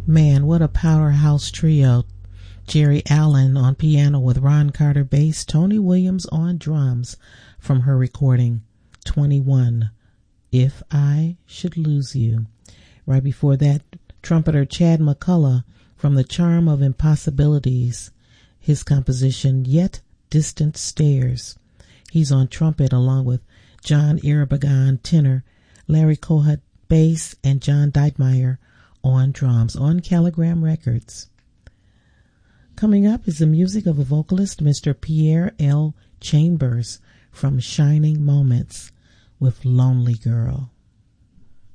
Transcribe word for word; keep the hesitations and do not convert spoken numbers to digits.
Man, what a powerhouse trio. Jerry Allen on piano with Ron Carter bass, Tony Williams on drums from her recording twenty-one, If I Should Lose You. Right before that, trumpeter Chad McCullough from The Charm of Impossibilities, his composition Yet Distant Stairs. He's on trumpet along with John Irabagan tenor, Larry Cohut bass, and John Deitmeyer on drums on Caligram Records. Coming up is the music of a vocalist, Mister Pierre L. Chambers from Shining Moments with Lonely Girl.